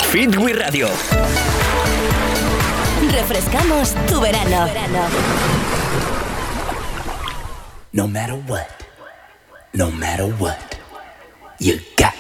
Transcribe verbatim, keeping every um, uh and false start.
Fit We Radio. Refrescamos tu verano. No matter what, no matter what, you got